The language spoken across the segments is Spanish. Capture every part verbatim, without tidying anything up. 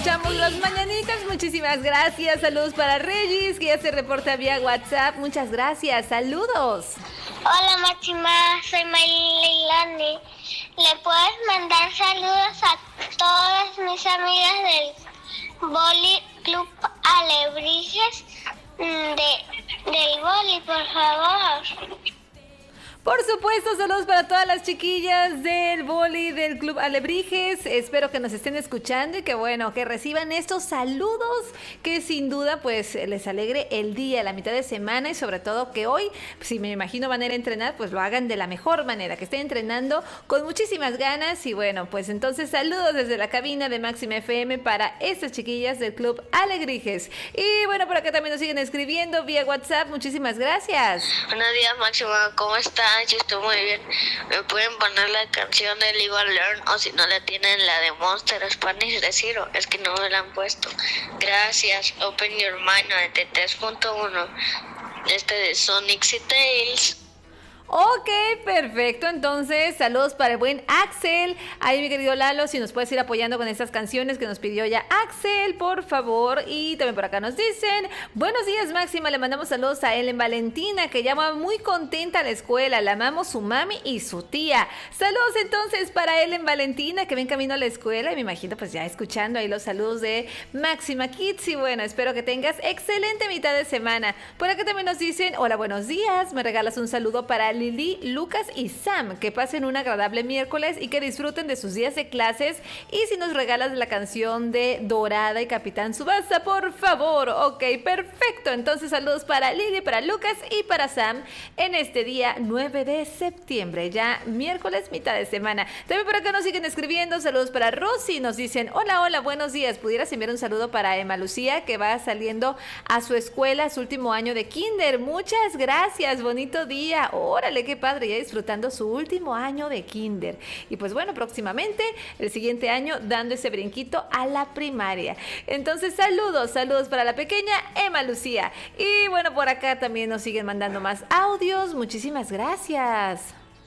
escuchamos las mañanitas. Muchísimas gracias. Saludos para Regis, que ya se reporta vía WhatsApp. Muchas gracias. Saludos. Hola Máxima, soy Marilani. ¿Le puedes mandar saludos a todas mis amigas del Boli Club Alebrijes de, del Boli, por favor? Por supuesto, saludos para todas las chiquillas del Boli del Club Alebrijes. Espero que nos estén escuchando y que bueno, que reciban estos saludos que sin duda pues les alegre el día, la mitad de semana y sobre todo que hoy, si me imagino van a ir a entrenar, pues lo hagan de la mejor manera, que estén entrenando con muchísimas ganas y bueno, pues entonces saludos desde la cabina de Máxima F M para estas chiquillas del Club Alebrijes. Y bueno, por acá también nos siguen escribiendo vía WhatsApp. Muchísimas gracias. Buenos días, Máxima, ¿cómo están? Yo estoy muy bien. ¿Me pueden poner la canción de Live and Learn? O si no la tienen, la de Monster Spanish de Zero. Es que no me la han puesto. Gracias. Open Your Mind noventa y tres punto uno. Este de Sonic y Tails. Ok, perfecto. Entonces, saludos para el buen Axel. Ahí, mi querido Lalo, si nos puedes ir apoyando con estas canciones que nos pidió ya Axel, por favor. Y también por acá nos dicen, buenos días, Máxima. Le mandamos saludos a Ellen Valentina, que llama muy contenta a la escuela. La amamos su mami y su tía. Saludos entonces para Ellen Valentina, que ven camino a la escuela. Y me imagino, pues ya escuchando ahí los saludos de Máxima Kids. Y bueno, espero que tengas excelente mitad de semana. Por acá también nos dicen, hola, buenos días. Me regalas un saludo para Lili, Lucas y Sam, que pasen un agradable miércoles y que disfruten de sus días de clases. Y si nos regalas la canción de Dorada y Capitán Subasa, por favor. Ok, perfecto. Entonces saludos para Lili, para Lucas y para Sam en este día nueve de septiembre, ya miércoles, mitad de semana. También por acá nos siguen escribiendo, saludos para Rosy, nos dicen, hola, hola, buenos días. ¿Pudieras enviar un saludo para Emma Lucía, que va saliendo a su escuela, su último año de kinder? Muchas gracias, bonito día. Órale, qué padre, ya disfrutando su último año de kinder. Y pues bueno, próximamente, el siguiente año, dando ese brinquito a la primaria. Entonces, saludos, saludos para la pequeña Emma Lucía. Y bueno, por acá también nos siguen mandando más audios. Muchísimas gracias.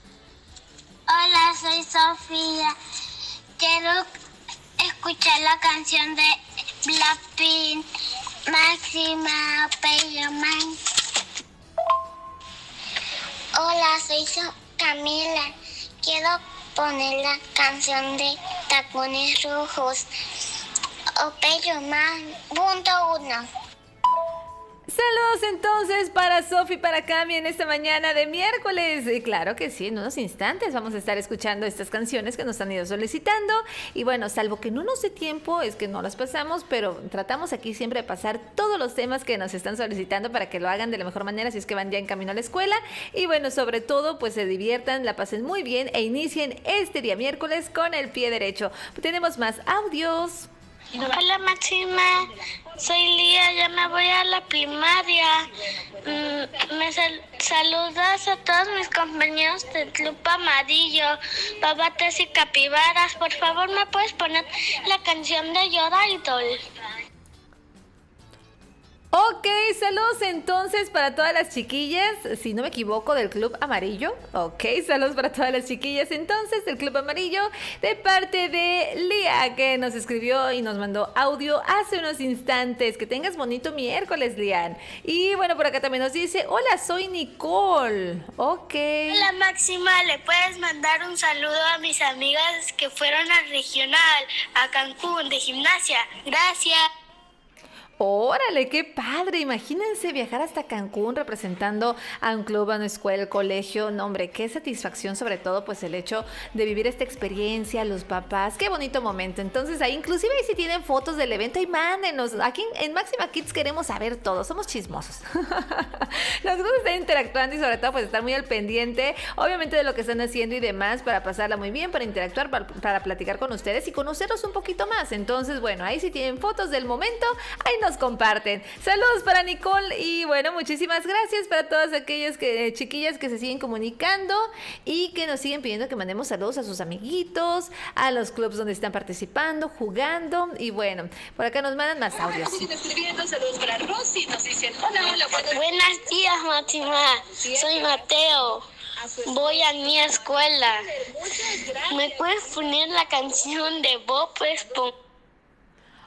Hola, soy Sofía. Quiero escuchar la canción de Blackpink, Máxima, Pay Your Mind. Hola, soy so- Camila. Quiero poner la canción de Tacones Rojos. Pay Your Mind, punto uno. Saludos entonces para Sofi, para Cami en esta mañana de miércoles. Y claro que sí, en unos instantes vamos a estar escuchando estas canciones que nos han ido solicitando. Y bueno, salvo que no nos dé tiempo, es que no las pasamos, pero tratamos aquí siempre de pasar todos los temas que nos están solicitando para que lo hagan de la mejor manera, si es que van ya en camino a la escuela. Y bueno, sobre todo, pues se diviertan, la pasen muy bien e inicien este día miércoles con el pie derecho. Tenemos más audios. Hola Máxima, soy Lía, ya me voy a la primaria. Mm, me sal- saludas a todos mis compañeros del Club Amarillo, Babates y Capibaras. Por favor, ¿me puedes poner la canción de Yoda Idol? Ok, saludos entonces para todas las chiquillas, si no me equivoco, del Club Amarillo. Ok, saludos para todas las chiquillas entonces del Club Amarillo, de parte de Lía, que nos escribió y nos mandó audio hace unos instantes. Que tengas bonito miércoles, Lian. Y bueno, por acá también nos dice, hola, soy Nicole. Ok. Hola Máxima, ¿le puedes mandar un saludo a mis amigas que fueron al regional, a Cancún, de gimnasia? Gracias. Órale, qué padre. Imagínense viajar hasta Cancún representando a un club, a una escuela, colegio. No, hombre, qué satisfacción, sobre todo pues el hecho de vivir esta experiencia, los papás. Qué bonito momento. Entonces, ahí inclusive ahí si tienen fotos del evento, ahí mándenos. Aquí en, en Máxima Kids queremos saber todo. Somos chismosos. Nos gusta estar interactuando y sobre todo pues estar muy al pendiente, obviamente, de lo que están haciendo y demás, para pasarla muy bien, para interactuar, para, para platicar con ustedes y conocerlos un poquito más. Entonces, bueno, ahí si tienen fotos del momento, ahí nos comparten. Saludos para Nicole y bueno, muchísimas gracias para todas aquellas que, chiquillas que se siguen comunicando y que nos siguen pidiendo que mandemos saludos a sus amiguitos, a los clubs donde están participando, jugando y bueno, por acá nos mandan más audios. Saludos para Rosy, nos dicen hola, hola, buenos Buenos días, Máxima. Soy Mateo. Voy a mi escuela. ¿Me puedes poner la canción de Bob Esponja?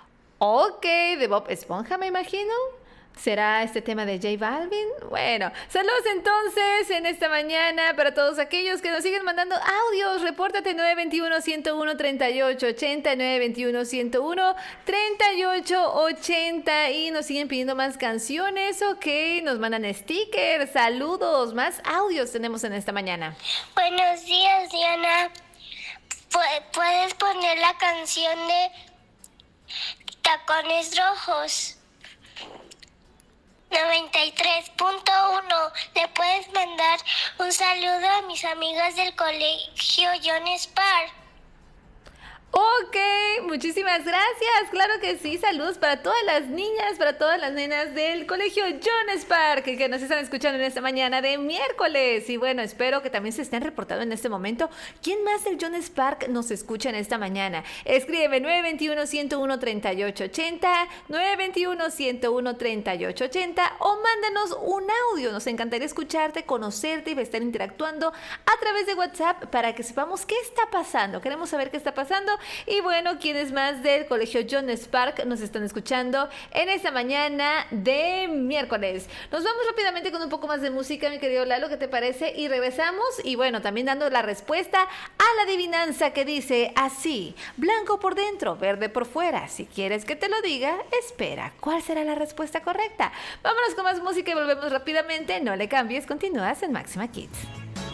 Ok, de Bob Esponja, me imagino. ¿Será este tema de J Balvin? Bueno, saludos entonces en esta mañana para todos aquellos que nos siguen mandando audios. Repórtate nueve veintiuno, ciento uno, treinta y ocho ochenta, nueve veintiuno, ciento uno, treinta y ocho ochenta y nos siguen pidiendo más canciones. Ok, nos mandan stickers, saludos, más audios tenemos en esta mañana. Buenos días, Diana. Pu- ¿Puedes poner la canción de Tacones Rojos? noventa y tres punto uno. Le puedes mandar un saludo a mis amigas del colegio John Spar. Ok, muchísimas gracias. Claro que sí, saludos para todas las niñas, para todas las nenas del colegio John Spark que nos están escuchando en esta mañana de miércoles. Y bueno, espero que también se estén reportando en este momento. ¿Quién más del John Spark nos escucha en esta mañana? Escríbeme nueve veintiuno, ciento uno, treinta y ocho ochenta, nueve veintiuno, ciento uno, treinta y ocho ochenta o mándanos un audio. Nos encantaría escucharte, conocerte y estar interactuando a través de WhatsApp para que sepamos qué está pasando. Queremos saber qué está pasando. Y bueno, ¿quiénes más del colegio John Spark nos están escuchando en esta mañana de miércoles? Nos vamos rápidamente con un poco más de música, mi querido Lalo, ¿qué te parece? Y regresamos y bueno, también dando la respuesta a la adivinanza que dice así: blanco por dentro, verde por fuera. Si quieres que te lo diga, espera. ¿Cuál será la respuesta correcta? Vámonos con más música y volvemos rápidamente. No le cambies, continúas en Máxima Kids.